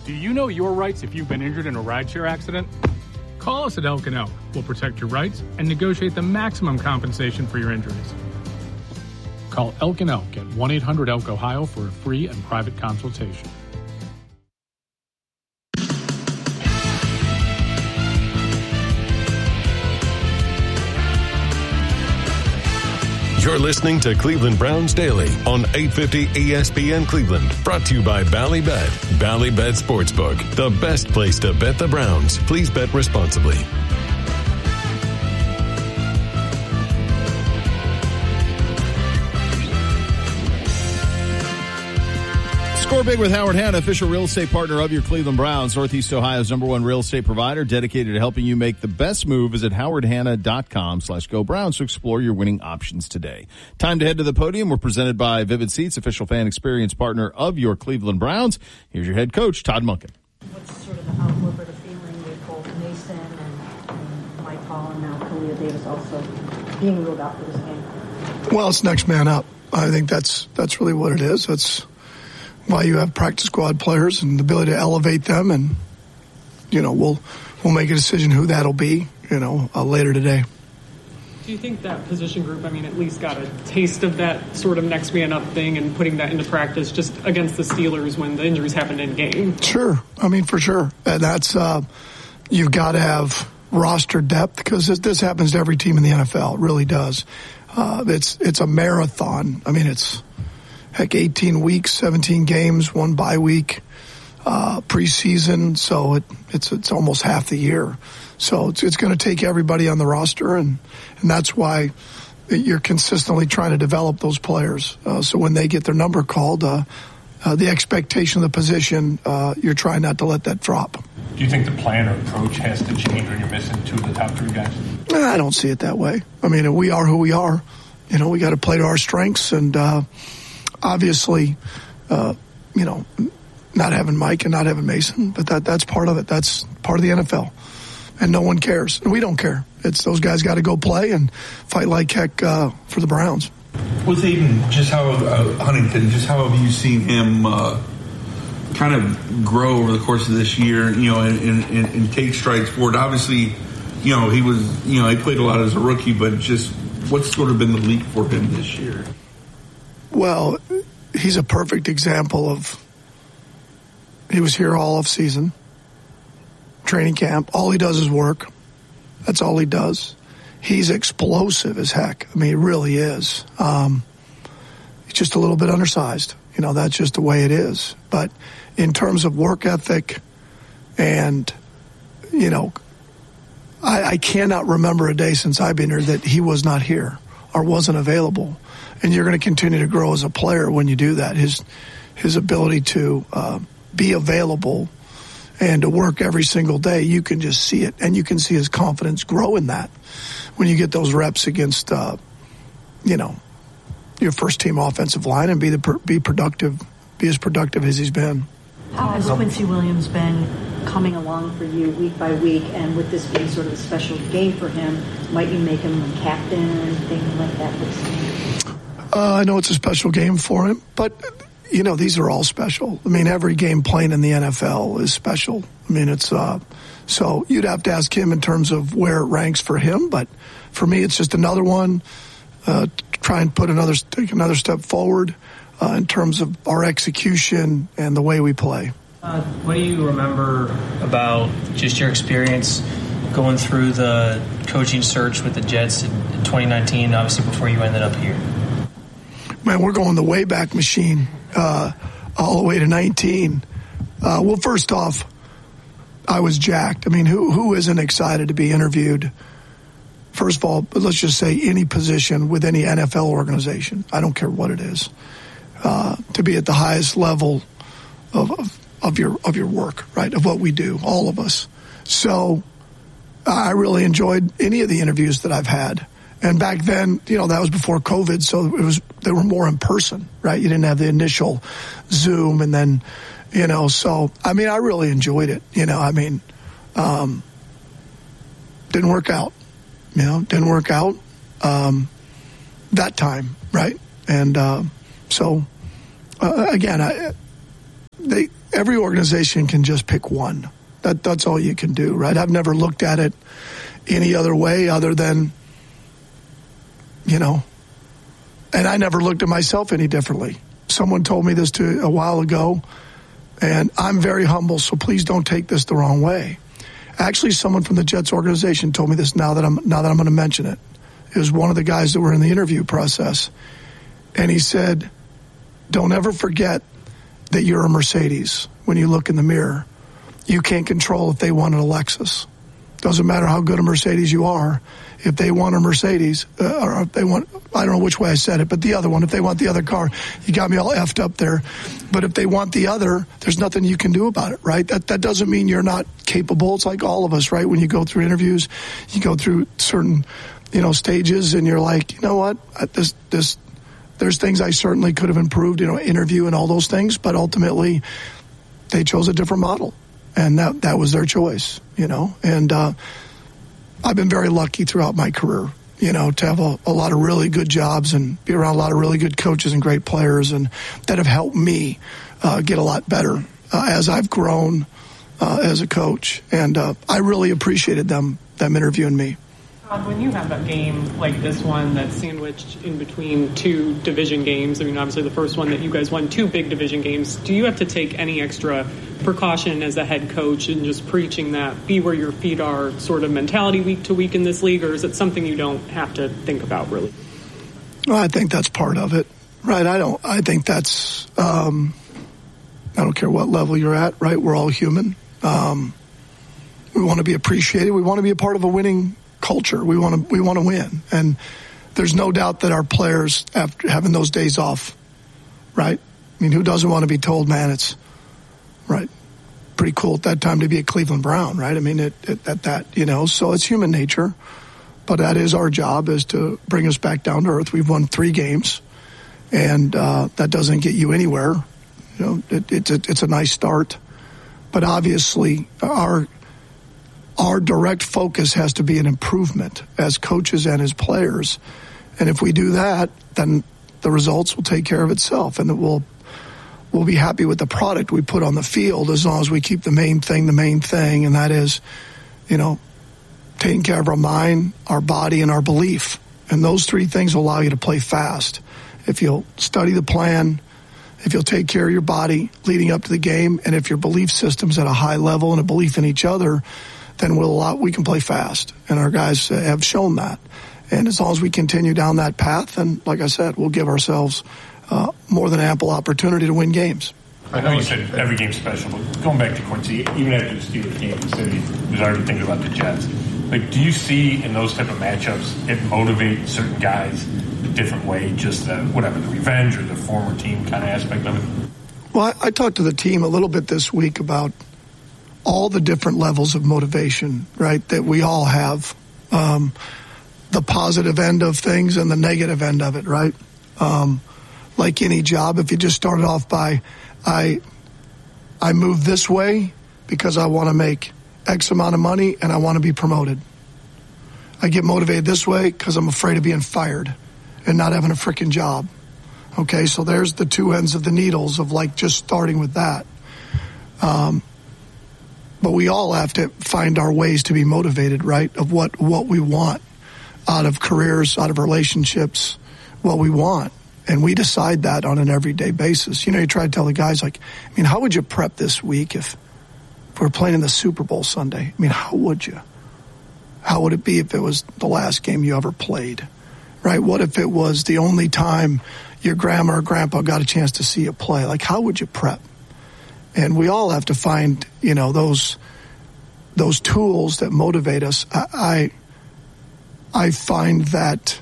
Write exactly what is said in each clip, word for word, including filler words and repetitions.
Do you know your rights if you've been injured in a rideshare accident? Call us at Elk and Elk. We'll protect your rights and negotiate the maximum compensation for your injuries. Call Elk and Elk at one eight hundred elk ohio for a free and private consultation. You're listening to Cleveland Browns Daily on eight fifty E S P N Cleveland. Brought to you by Ballybet. Ballybet Sportsbook, the best place to bet the Browns. Please bet responsibly. Score big with Howard Hanna, official real estate partner of your Cleveland Browns, Northeast Ohio's number one real estate provider, dedicated to helping you make the best move. Visit howardhanna.com slash go Browns to explore your winning options today. Time to head to the podium. We're presented by Vivid Seats, official fan experience partner of your Cleveland Browns. Here's your head coach, Todd Monken. What's sort of the outlook or the feeling with both Mason and, and Mike Hall and now Kalia Davis also being ruled out for this game? Well, it's next man up. I think that's that's really what it is. That's why you have practice squad players and the ability to elevate them, and you know we'll we'll make a decision who that'll be, you know, uh, later today. Do you think that position group, I mean, at least got a taste of that sort of next man up thing and putting that into practice just against the Steelers when the injuries happened in game? Sure, I mean for sure, and that's uh, you've got to have roster depth because this, this happens to every team in the N F L. It really does. Uh, it's it's a marathon. I mean, it's. Heck, eighteen weeks, seventeen games, one bye week, uh, preseason. So it, it's it's almost half the year. So it's, it's going to take everybody on the roster, and, and that's why you're consistently trying to develop those players. Uh, so when they get their number called, uh, uh, the expectation of the position, uh, you're trying not to let that drop. Do you think the plan or approach has to change when you're missing two of the top three guys? I don't see it that way. I mean, we are who we are. You know, we got to play to our strengths, and uh, obviously, uh, you know, not having Mike and not having Mason, but that that's part of it. That's part of the N F L. And no one cares. And we don't care. It's those guys got to go play and fight like heck uh, for the Browns. With Aiden, just how, uh, Huntington, just how have you seen him uh, kind of grow over the course of this year, you know, and, and, and take strides forward? Obviously, you know, he was, you know, he played a lot as a rookie, but just what's sort of been the leap for him this year? Well, he's a perfect example of he was here all off season, training camp. All he does is work. That's all he does. He's explosive as heck. I mean, he really is. Um, he's just a little bit undersized. You know, that's just the way it is. But in terms of work ethic and, you know, I, I cannot remember a day since I've been here that he was not here or wasn't available. And you're going to continue to grow as a player when you do that. His his ability to uh, be available and to work every single day, you can just see it. And you can see his confidence grow in that when you get those reps against, uh, you know, your first team offensive line and be the be productive, be as productive as he's been. How has Quincy Williams been coming along for you week by week? And with this being sort of a special game for him, might you make him a captain or anything like that? Uh, I know it's a special game for him, but, you know, these are all special. I mean, every game playing in the N F L is special. I mean, it's uh, so you'd have to ask him in terms of where it ranks for him. But for me, it's just another one. Uh, try and put another, take another step forward uh, in terms of our execution and the way we play. Uh, what do you remember about just your experience going through the coaching search with the Jets in, in twenty nineteen, obviously before you ended up here? Man, we're going the Wayback Machine uh, all the way to nineteen. Uh, well, first off, I was jacked. I mean, who who isn't excited to be interviewed? First of all, let's just say any position with any N F L organization. I don't care what it is. Uh, to be at the highest level of, of of your of your work, right? Of what we do, all of us. So I really enjoyed any of the interviews that I've had. And back then, you know, that was before COVID, so it was they were more in person, right? You didn't have the initial Zoom, and then, you know, so I mean, I really enjoyed it. You know, I mean, um, didn't work out. You know, didn't work out um, that time, right? And uh, so uh, again, I, they every organization can just pick one. That that's all you can do, right? I've never looked at it any other way other than, you know, and I never looked at myself any differently. Someone told me this to, a while ago, and I'm very humble, so please don't take this the wrong way. Actually, someone from the Jets organization told me this now that I'm now that I'm going to mention it. It was one of the guys that were in the interview process. And he said, don't ever forget that you're a Mercedes when you look in the mirror. You can't control if they want an Lexus. Doesn't matter how good a Mercedes you are. If they want a Mercedes, uh, or if they want, I don't know which way I said it, but the other one, if they want the other car, you got me all effed up there. But if they want the other, there's nothing you can do about it, right? That that doesn't mean you're not capable. It's like all of us, right? When you go through interviews, you go through certain, you know, stages, and you're like, you know what, this, this, there's things I certainly could have improved, you know, interview and all those things, but ultimately they chose a different model. And that that was their choice, you know. And uh, I've been very lucky throughout my career, you know, to have a, a lot of really good jobs and be around a lot of really good coaches and great players, and that have helped me uh, get a lot better uh, as I've grown uh, as a coach. And uh, I really appreciated them them interviewing me. When you have a game like this one that's sandwiched in between two division games, I mean, obviously the first one that you guys won, two big division games, do you have to take any extra precaution as a head coach in just preaching that be where your feet are sort of mentality week to week in this league, or is it something you don't have to think about really? Well, I think that's part of it, right? I don't, I think that's, um, I don't care what level you're at, right? We're all human. Um, we want to be appreciated. We want to be a part of a winning culture. We want to we want to win, and there's no doubt that our players, after having those days off, right? I mean, who doesn't want to be told, man, it's right, pretty cool at that time to be a Cleveland Brown, right? I mean, it, it, at that, you know, so it's human nature, but that is our job, is to bring us back down to earth. We've won three games, and uh, that doesn't get you anywhere. You know, it, it's a, it's a nice start, but obviously our Our direct focus has to be an improvement as coaches and as players. And if we do that, then the results will take care of itself, and it will we'll be happy with the product we put on the field as long as we keep the main thing the main thing, and that is, you know, taking care of our mind, our body, and our belief. And those three things will allow you to play fast. If you'll study the plan, if you'll take care of your body leading up to the game, and if your belief system's at a high level and a belief in each other, then we'll allow, we can play fast. And our guys have shown that. And as long as we continue down that path, then, like I said, we'll give ourselves uh, more than ample opportunity to win games. I know you said every game's special, but going back to Quincy, even after the Steelers game, he said he was already thinking about the Jets. Like, do you see in those type of matchups it motivate certain guys a different way, just the, whatever, the revenge or the former team kind of aspect of it? Well, I, I talked to the team a little bit this week about all the different levels of motivation, right, that we all have. Um, the positive end of things and the negative end of it, right? Um, like any job, if you just started off by, I, I move this way because I want to make X amount of money and I want to be promoted. I get motivated this way because I'm afraid of being fired and not having a freaking job. Okay, so there's the two ends of the needles of like just starting with that. Um, but we all have to find our ways to be motivated, right? Of what, what we want out of careers, out of relationships, what we want. And we decide that on an everyday basis. You know, you try to tell the guys, like, I mean, how would you prep this week if, if we were playing in the Super Bowl Sunday? I mean, how would you? How would it be if it was the last game you ever played, right? What if it was the only time your grandma or grandpa got a chance to see you play? Like, how would you prep? And we all have to find, you know, those those tools that motivate us. I I, I find that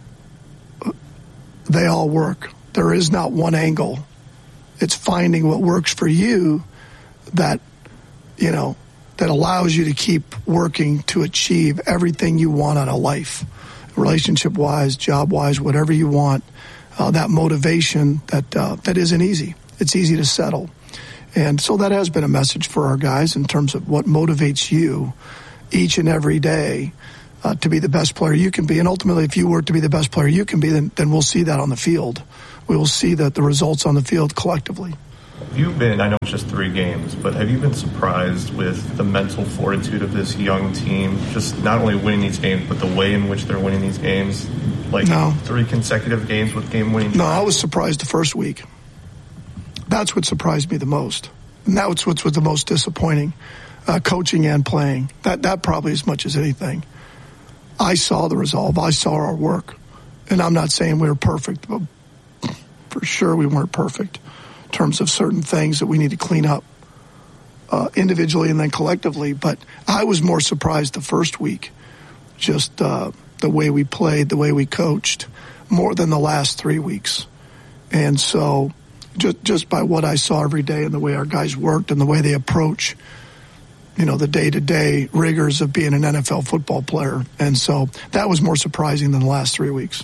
they all work. There is not one angle. It's finding what works for you that, you know, that allows you to keep working to achieve everything you want out of life, relationship-wise, job-wise, whatever you want. Uh, that motivation that uh, that isn't easy. It's easy to settle. And so that has been a message for our guys in terms of what motivates you each and every day uh, to be the best player you can be. And ultimately, if you work to be the best player you can be, then, then we'll see that on the field. We will see that the results on the field collectively. Have you been, I know it's just three games, but have you been surprised with the mental fortitude of this young team? Just not only winning these games, but the way in which they're winning these games? Like no. three consecutive games with game-winning. No, I was surprised the first week. That's what surprised me the most. And that's what's was the most disappointing, uh, coaching and playing. That that probably as much as anything. I saw the resolve. I saw our work. And I'm not saying we were perfect, but for sure we weren't perfect in terms of certain things that we need to clean up uh, individually and then collectively. But I was more surprised the first week, just uh, the way we played, the way we coached, more than the last three weeks. And so just just by what I saw every day and the way our guys worked and the way they approach, you know, the day-to-day rigors of being an N F L football player. And so that was more surprising than the last three weeks.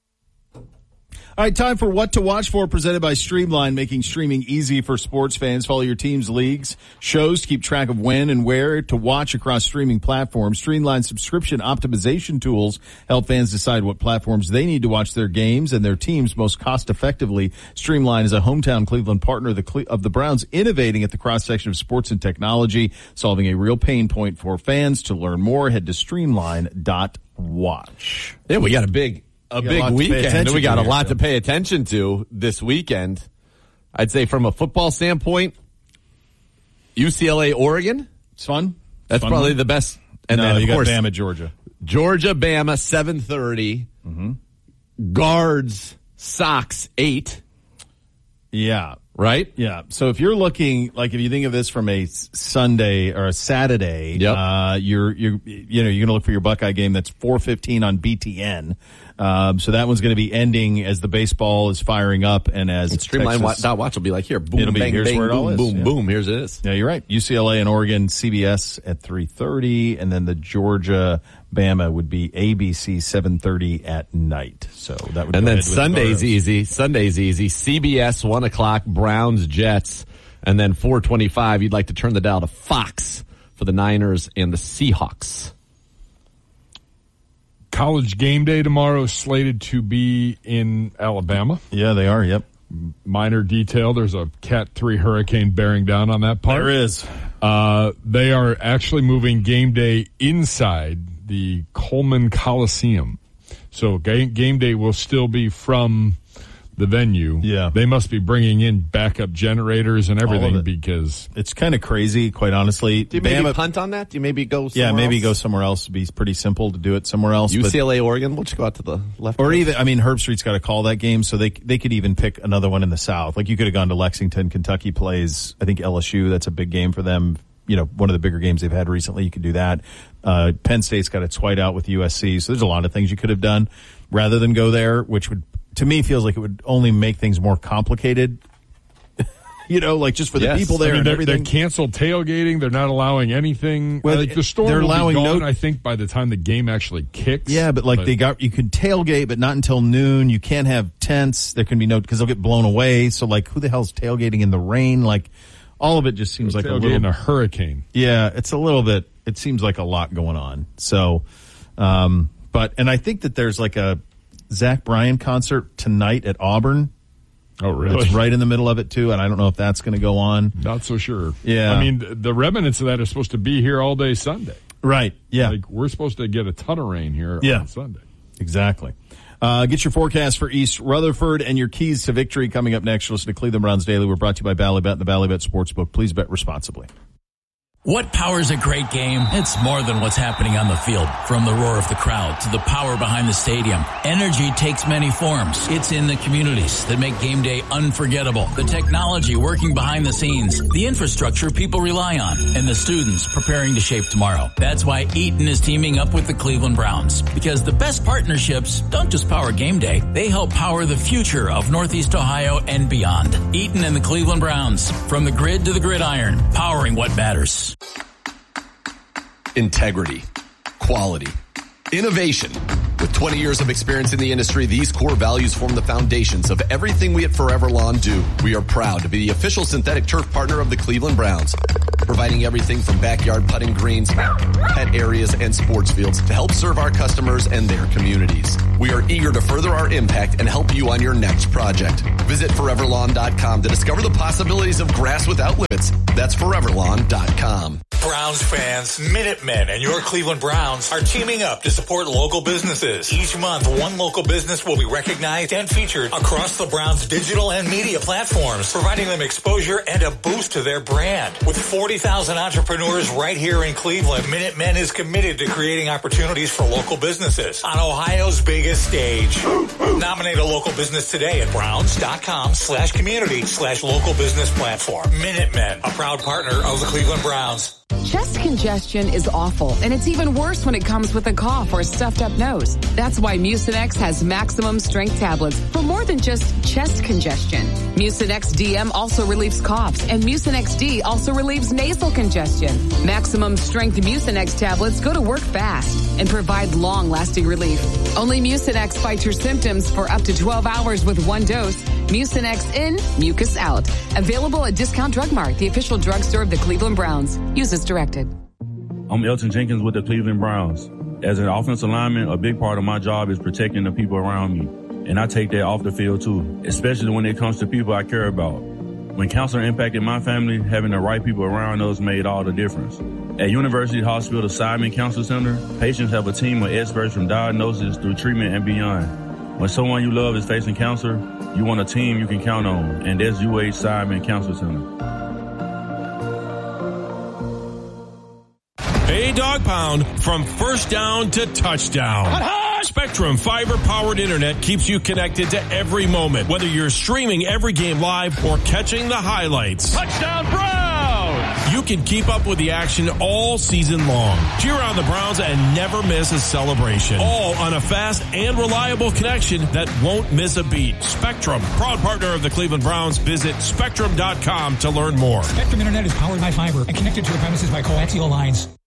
All right, time for What to Watch For, presented by Streamline, making streaming easy for sports fans. Follow your team's leagues, shows to keep track of when and where to watch across streaming platforms. Streamline subscription optimization tools help fans decide what platforms they need to watch their games and their teams most cost-effectively. Streamline is a hometown Cleveland partner of the, Cle- of the Browns, innovating at the cross-section of sports and technology, solving a real pain point for fans. To learn more, head to streamline dot watch. Yeah, we got a big... A big a weekend. We got a lot here, to pay attention to this weekend. I'd say from a football standpoint, U C L A, Oregon. It's fun. That's fun probably one. the best. And no, then, of you course, got Bama, Georgia. Georgia, Bama, seven thirty. Mm-hmm. Guards, Sox, eight. Yeah. Right? Yeah. So if you're looking, like if you think of this from a Sunday or a Saturday, yep. uh, you're, you're, you know, you're going to look for your Buckeye game. That's four fifteen on B T N. Um, so that one's going to be ending as the baseball is firing up and as and Streamline Texas, dot watch will be like, here, boom, it'll be, bang, here's bang, where it all boom, is. boom, yeah. boom. Here's it is. Yeah, you're right. U C L A and Oregon, C B S at three thirty, and then the Georgia Bama would be A B C seven thirty at night. So that would and go then ahead with Sunday's the easy. Sunday's easy. C B S one o'clock. Browns Jets, and then four twenty-five. You'd like to turn the dial to Fox for the Niners and the Seahawks. College game day tomorrow is slated to be in Alabama. Yeah, they are. Yep. Minor detail: there's a Cat three hurricane bearing down on that part. There is. Uh, they are actually moving game day inside the Coleman Coliseum. So game, game day will still be from the venue. Yeah. They must be bringing in backup generators and everything it. because it's kind of crazy, quite honestly. Do you maybe Bama, punt on that? Do you maybe go somewhere Yeah, maybe else? go somewhere else. It'd be pretty simple to do it somewhere else. U C L A, Oregon. We'll just go out to the left. Or coast. even, I mean, Herb Street's got to call that game, so they they could even pick another one in the South. Like you could have gone to Lexington. Kentucky plays, I think, L S U. That's a big game for them. You know, one of the bigger games they've had recently. You could do that. Uh, Penn State's got its white out with U S C. So there's a lot of things you could have done rather than go there, which would, to me, feels like it would only make things more complicated. You know, like just for the yes. people there I mean, and they're, everything. They're canceled tailgating. They're not allowing anything. Well, like the storm they're will allowing be gone, no- I think, by the time the game actually kicks. Yeah, but like but, they got, you could tailgate, but not until noon. You can't have tents. There can be no, because they'll get blown away. So like, who the hell's tailgating in the rain? Like, all of it just seems like a tailgate little. in a hurricane. Yeah, it's a little bit. It seems like a lot going on. So, um, but and I think that there's like a Zach Bryan concert tonight at Auburn. Oh, really? It's right in the middle of it too, and I don't know if that's going to go on. Not so sure. Yeah. I mean, the remnants of that are supposed to be here all day Sunday. Right. Yeah. Like we're supposed to get a ton of rain here Yeah. on Sunday. Exactly. Uh, get your forecast for East Rutherford and your keys to victory coming up next. Listen to Cleveland Browns Daily. We're brought to you by Ballybet and the Ballybet Sportsbook. Please bet responsibly. What powers a great game? It's more than what's happening on the field. From the roar of the crowd to the power behind the stadium, energy takes many forms. It's in the communities that make game day unforgettable. The technology working behind the scenes, the infrastructure people rely on, and the students preparing to shape tomorrow. That's why Eaton is teaming up with the Cleveland Browns. Because the best partnerships don't just power game day, they help power the future of Northeast Ohio and beyond. Eaton and the Cleveland Browns. From the grid to the gridiron, powering what matters. Integrity, quality, innovation. With twenty years of experience in the industry, these core values form the foundations of everything we at Forever Lawn do. We are proud to be the official synthetic turf partner of the Cleveland Browns. providing everything from backyard putting greens, pet areas, and sports fields to help serve our customers and their communities. We are eager to further our impact and help you on your next project. Visit forever lawn dot com to discover the possibilities of grass without limits. That's forever lawn dot com. Browns fans, Minutemen, and your Cleveland Browns are teaming up to support local businesses. Each month, one local business will be recognized and featured across the Browns' digital and media platforms, providing them exposure and a boost to their brand. With forty thousand entrepreneurs right here in Cleveland, Minutemen is committed to creating opportunities for local businesses on Ohio's biggest stage. Nominate a local business today at browns dot com slash community slash local business platform. Minutemen, a proud partner of the Cleveland Browns. Chest congestion is awful, and it's even worse when it comes with a cough or a stuffed up nose. That's why Mucinex has maximum strength tablets for more than just chest congestion. Mucinex D M also relieves coughs, and Mucinex D also relieves nasal congestion. Maximum strength Mucinex tablets go to work fast and provide long-lasting relief. Only Mucinex fights your symptoms for up to twelve hours with one dose. Mucinex in, mucus out. Available at Discount Drug Mart, the official drugstore of the Cleveland Browns. Use as directed. I'm Elton Jenkins with the Cleveland Browns. As an offensive lineman, a big part of my job is protecting the people around me. And I take that off the field too, especially when it comes to people I care about. When cancer impacted my family, having the right people around us made all the difference. At University Hospital Simon Cancer Center, patients have a team of experts from diagnosis through treatment and beyond. When someone you love is facing cancer, you want a team you can count on, and that's U H Simon Cancer Center. Hey, Dog Pound, from first down to touchdown. Spectrum fiber-powered internet keeps you connected to every moment, whether you're streaming every game live or catching the highlights. Touchdown Browns! You can keep up with the action all season long. Cheer on the Browns and never miss a celebration. All on a fast and reliable connection that won't miss a beat. Spectrum, proud partner of the Cleveland Browns. Visit spectrum dot com to learn more. Spectrum Internet is powered by fiber and connected to your premises by coaxial lines.